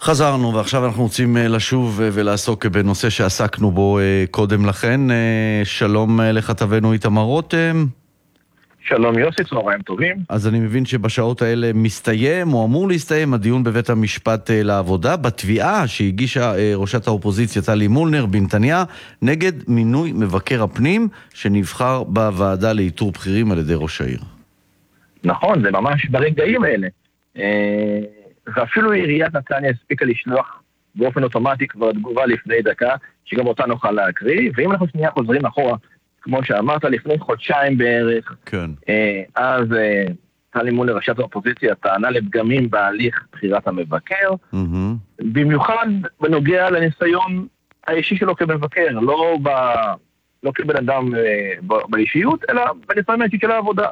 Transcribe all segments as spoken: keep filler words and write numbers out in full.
חזרנו, ועכשיו אנחנו רוצים לשוב ולעסוק בנושא שעסקנו בו קודם לכן. שלום לכתבנו איתמר רותם. שלום יוסי, צהריים טובים. אז אני מבין שבשעות האלה מסתיים, או אמור להסתיים, הדיון בבית המשפט לעבודה, בתביעה שהגישה ראשת האופוזיציה טלי מולנר בנתניה, נגד מינוי מבקר הפנים שנבחר בוועדה לאיתור בכירים על ידי ראש העיר. נכון, זה ממש ברגעים האלה. ואפילו עיריית נתניה הספיקה לשלוח באופן אוטומטי כבר תגובה לפני דקה, שגם אותה נוכל להקריא, ואם אנחנו שנייה חוזרים אחורה, כמו שאמרת, לפני חודשיים בערך, כן. אז טלי מולנר ראשת האופוזיציה טענה לפגמים בהליך בחירת המבקר, Mm-hmm. במיוחד בנוגע לניסיון האישי שלו כמבקר, לא, ב... לא כבן אדם ב... באישיות, אלא בניסיון האישי של העבודה.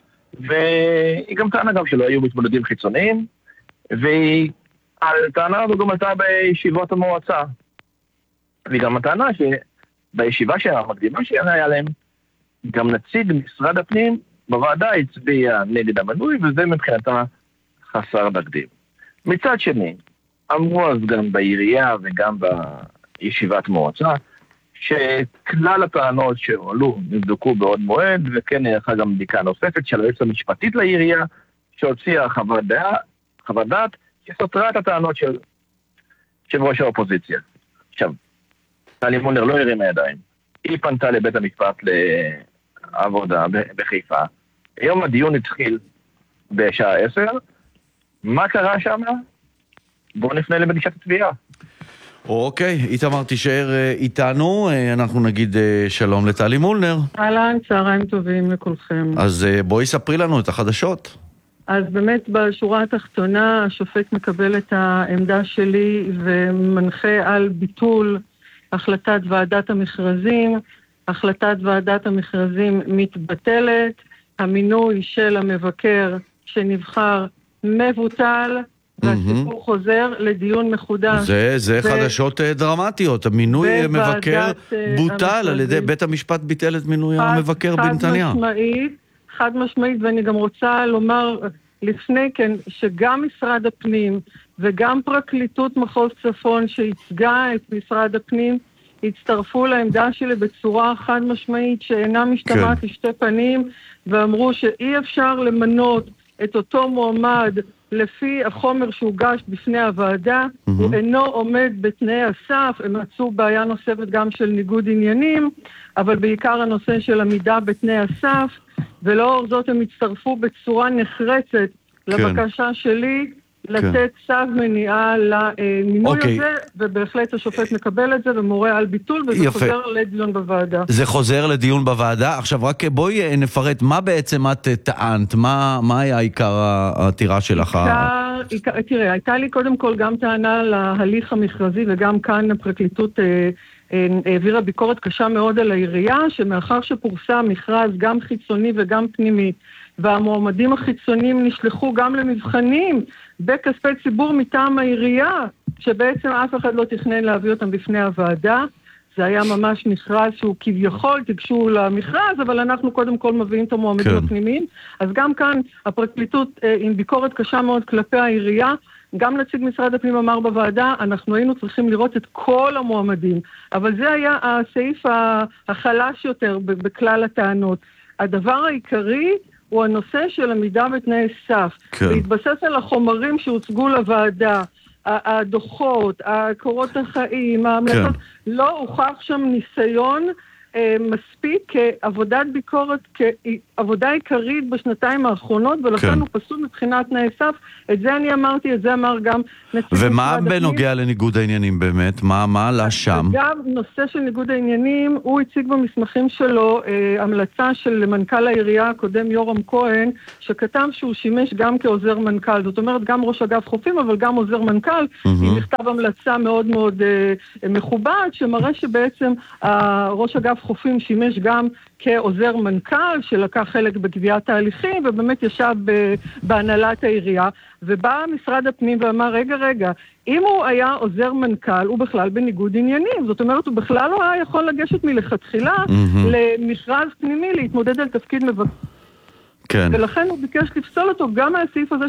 והיא גם טענה גם שלא היו מתמודדים חיצוניים, והיא הטענה הזו גם הייתה בישיבות המועצה. והיא גם הטענה שבישיבה המקדימה שהיה להם, גם נציג משרד הפנים בוועדה הצביע נגד המנוי, וזה מבחינתה חסר תקדים. מצד שני, אמרו אז גם בעירייה וגם בישיבת מועצה, שכלל הטענות שעלו נבדקו בעוד מועד, וכן נערכה גם בדיקה נוספת של היועצת המשפטית לעירייה, שהוציאה חוות דעת, חוות דעת שסותרה את הטענות של, של ראש האופוזיציה. עכשיו, טלי מולנר לא הרימה ידיים. היא פנתה לבית המשפט לעבודה בחיפה. היום הדיון התחיל בשעה עשר. מה קרה שם? בואו נפנה לבקשת התביעה. אוקיי, איתמר תישאר איתנו, אנחנו נגיד שלום לטלי מולנר. אהלן, צהריים טובים לכולכם. אז בואי ספרי לנו את החדשות. אז באמת בשורה התחתונה השופט מקבל את העמדה שלי ומנחה על ביטול החלטת ועדת המכרזים. החלטת ועדת המכרזים מתבטלת, המינוי של המבקר שנבחר מבוטל, והסיפור חוזר לדיון מחודש. זה, זה חדשות דרמטיות. המינוי מבקר בוטל על ידי בית המשפט, ביטל את מינוי המבקר בנתניה. חד משמעית, חד משמעית, ואני גם רוצה לומר לפני כן, שגם משרד הפנים וגם פרקליטות מחוז צפון שהצגה את משרד הפנים, הצטרפו לעמדה שלי בצורה חד משמעית שאינה משתמעת לשתי פנים, ואמרו שאי אפשר למנות את אותו מועמד לפי החומר שהוגש בפני הוועדה, mm-hmm. הוא אינו עומד בתנאי הסף. הם מצאו בעיה נוספת גם של ניגוד עניינים, אבל בעיקר הנושא של עמידה בתנאי הסף, ולאור זאת הם הצטרפו בצורה נחרצת כן. לבקשה שלי, לתת צו מניעה למינוי okay. הזה, ובהחלט השופט מקבל את זה ומורה על ביטול, וזה יפה. חוזר לדיון בוועדה. זה חוזר לדיון בוועדה. עכשיו רק בואי נפרט, מה בעצם את טענת? מה, מה היה עיקר העתירה שלך? עיקר, עיקר, תראה, הייתה לי קודם כל גם טענה להליך המכרזי, וגם כאן הפרקליטות אה, אה, העבירה ביקורת קשה מאוד על העירייה, שמאחר שפורסם מכרז גם חיצוני וגם פנימי, והמועמדים החיצוניים נשלחו גם למבחנים בכספי ציבור מטעם העירייה, שבעצם אף אחד לא תכנן להביא אותם בפני הוועדה. זה היה ממש מכרז שהוא כביכול תיגשו למכרז, אבל אנחנו קודם כל מביאים את המועמדים כן. הפנימיים. אז גם כאן הפרקליטות אה, עם ביקורת קשה מאוד כלפי העירייה, גם נציג משרד הפנים אמר בוועדה, אנחנו היינו צריכים לראות את כל המועמדים, אבל זה היה הסעיף החלש יותר בכלל הטענות. הדבר העיקרי הוא הנושא של עמידה בתנאי סף, כן. להתבסס על החומרים שהוצגו לוועדה, הדוחות, הקורות החיים, ההמלצות, כן. לא הוכח שם ניסיון אה, מספיק כעבודת ביקורת, כעבודה עיקרית בשנתיים האחרונות, ולכן כן. הוא פסול מבחינת תנאי סף. את זה אני אמרתי, את זה אמר גם נציג משרד הפנים. ומה בנוגע לניגוד העניינים באמת? מה, מה עלה שם? גם נושא של ניגוד העניינים, הוא הציג במסמכים שלו אה, המלצה של מנכ"ל העירייה הקודם יורם כהן, שכתב שהוא שימש גם כעוזר מנכ"ל. זאת אומרת, גם ראש אגף חופים, אבל גם עוזר מנכ"ל, mm-hmm. עם מכתב המלצה מאוד מאוד אה, מכובד, שמראה שבעצם אה, ראש אגף חופים שימש גם כעוזר מנכ"ל, שלקח חלק בקביעת תהליכים, ובאמת ישב בהנהלת העירייה, ובא משרד הפנים ואמר, רגע, רגע, אם הוא היה עוזר מנכ"ל, הוא בכלל בניגוד עניינים. זאת אומרת, הוא בכלל לא היה יכול לגשת מלכתחילה mm-hmm. למכרז פנימי, להתמודד על תפקיד מבקר. כן. ולכן הוא ביקש לפסול אותו גם מהסעיף הזה